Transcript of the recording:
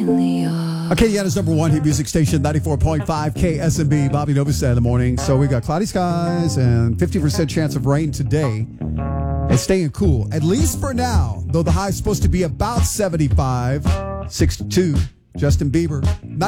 Acadiana's number one hit music station, 94.5 KSMB. Bobby Novosad in the morning. So we got cloudy skies and 50% chance of rain today. It's staying cool, at least for now, though the high is supposed to be about 75. 62, Justin Bieber.